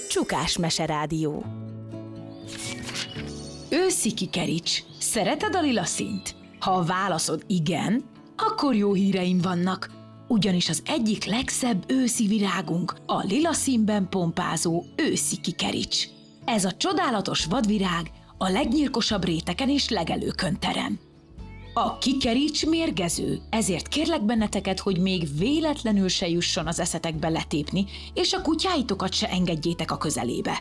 Csukás Meserádió. Őszi kikerics. Szereted a lila színt? Ha a válaszod igen, akkor jó híreim vannak. Ugyanis az egyik legszebb őszi virágunk a lila színben pompázó őszi kikerics. Ez a csodálatos vadvirág a legnyírkosabb réteken és legelőkön terem. A kikerics mérgező, ezért kérlek benneteket, hogy még véletlenül se jusson az eszetekbe letépni, és a kutyáitokat se engedjétek a közelébe.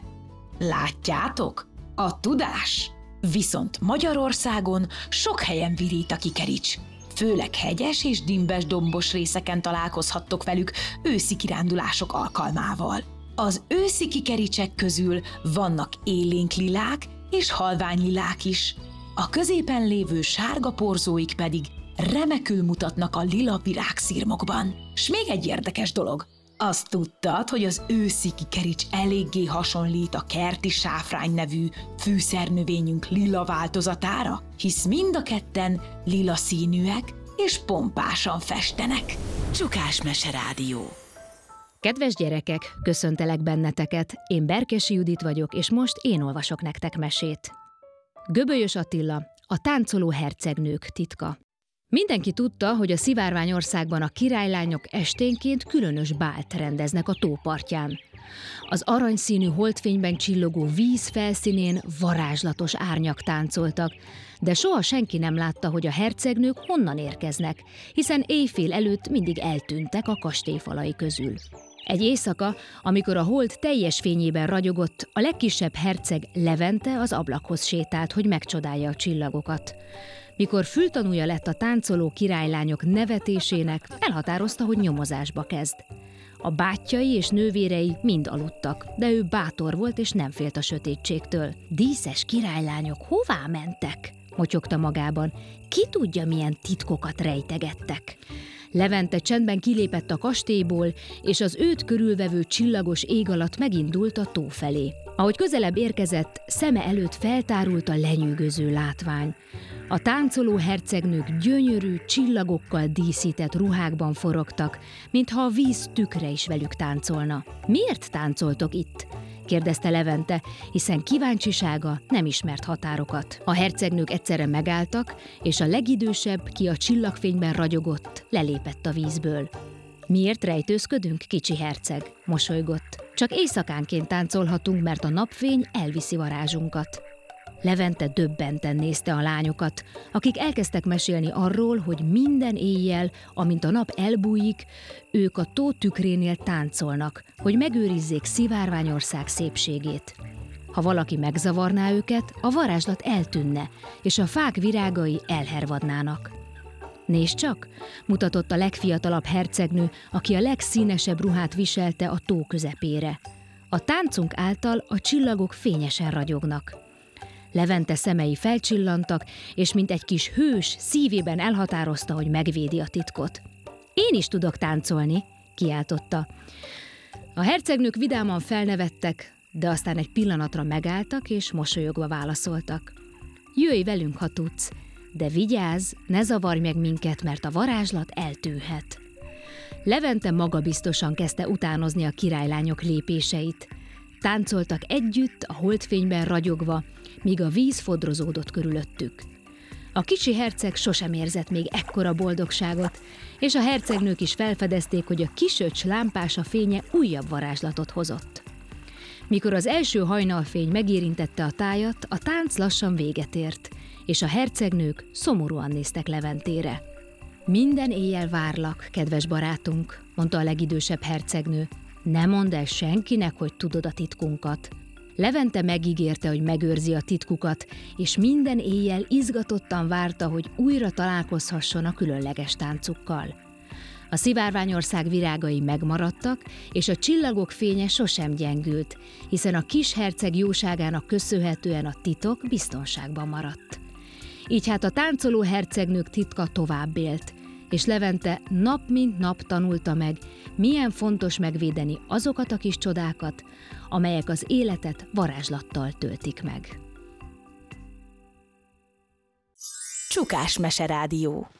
Látjátok? A tudás! Viszont Magyarországon sok helyen virít a kikerics. Főleg hegyes és dimbes dombos részeken találkozhattok velük őszi kirándulások alkalmával. Az őszi kikericsek közül vannak élénk lilák és halvány lilák is. A középen lévő sárga porzóik pedig remekül mutatnak a lila virágszirmokban. S még egy érdekes dolog. Azt tudtad, hogy az őszi kikerics eléggé hasonlít a kerti sáfrány nevű fűszernövényünk lila változatára? Hisz mind a ketten lila színűek és pompásan festenek. Csukás Meserádió. Kedves gyerekek, köszöntelek benneteket, én Berkesi Judit vagyok, és most én olvasok nektek mesét. Göbölyös Attila, a táncoló hercegnők titka. Mindenki tudta, hogy a Szivárványországban a királylányok esténként különös bált rendeznek a tópartján. Az aranyszínű holdfényben csillogó víz felszínén varázslatos árnyak táncoltak, de soha senki nem látta, hogy a hercegnők honnan érkeznek, hiszen éjfél előtt mindig eltűntek a kastélyfalai közül. Egy éjszaka, amikor a hold teljes fényében ragyogott, a legkisebb herceg Levente az ablakhoz sétált, hogy megcsodálja a csillagokat. Mikor fültanúja lett a táncoló királylányok nevetésének, elhatározta, hogy nyomozásba kezd. A bátyjai és nővérei mind aludtak, de ő bátor volt és nem félt a sötétségtől. Díszes királylányok hová mentek? Motyogta magában. Ki tudja, milyen titkokat rejtegettek? Levente csendben kilépett a kastélyból, és az őt körülvevő csillagos ég alatt megindult a tó felé. Ahogy közelebb érkezett, szeme előtt feltárult a lenyűgöző látvány. A táncoló hercegnők gyönyörű, csillagokkal díszített ruhákban forogtak, mintha a víz tükre is velük táncolna. Miért táncoltok itt? Kérdezte Levente, hiszen kíváncsisága nem ismert határokat. A hercegnők egyszerre megálltak, és a legidősebb, ki a csillagfényben ragyogott, lelépett a vízből. Miért rejtőzködünk, kicsi herceg? Mosolygott. Csak éjszakánként táncolhatunk, mert a napfény elviszi varázsunkat. Levente döbbenten nézte a lányokat, akik elkezdtek mesélni arról, hogy minden éjjel, amint a nap elbújik, ők a tó tükrénél táncolnak, hogy megőrizzék Szivárványország szépségét. Ha valaki megzavarná őket, a varázslat eltűnne, és a fák virágai elhervadnának. Nézd csak, mutatott a legfiatalabb hercegnő, aki a legszínesebb ruhát viselte a tó közepére. A táncunk által a csillagok fényesen ragyognak. Levente szemei felcsillantak, és mint egy kis hős szívében elhatározta, hogy megvédi a titkot. Én is tudok táncolni, kiáltotta. A hercegnők vidáman felnevettek, de aztán egy pillanatra megálltak, és mosolyogva válaszoltak. Jöjj velünk, ha tudsz, de vigyázz, ne zavarj meg minket, mert a varázslat eltűnhet. Levente magabiztosan kezdte utánozni a királylányok lépéseit. Táncoltak együtt, a holdfényben ragyogva, míg a víz fodrozódott körülöttük. A kicsi herceg sosem érzett még ekkora boldogságot, és a hercegnők is felfedezték, hogy a kisöcs lámpása fénye újabb varázslatot hozott. Mikor az első hajnalfény megérintette a tájat, a tánc lassan véget ért, és a hercegnők szomorúan néztek Leventére. Minden éjjel várlak, kedves barátunk, mondta a legidősebb hercegnő. Ne mondd el senkinek, hogy tudod a titkunkat. Levente megígérte, hogy megőrzi a titkukat, és minden éjjel izgatottan várta, hogy újra találkozhasson a különleges táncukkal. A Szivárványország virágai megmaradtak, és a csillagok fénye sosem gyengült, hiszen a kis herceg jóságának köszönhetően a titok biztonságban maradt. Így hát a táncoló hercegnők titka tovább élt, és Levente nap mint nap tanulta meg, milyen fontos megvédeni azokat a kis csodákat, amelyek az életet varázslattal töltik meg. Csukás Meserádió.